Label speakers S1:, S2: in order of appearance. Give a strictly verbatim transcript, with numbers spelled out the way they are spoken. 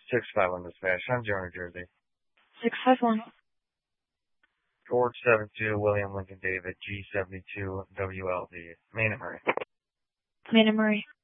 S1: six five one dispatch. I'm Joe, New Jersey.
S2: six five one.
S1: George seven two, William Lincoln David, G seventy-two, W L D. Main and Murray.
S2: Main and Murray.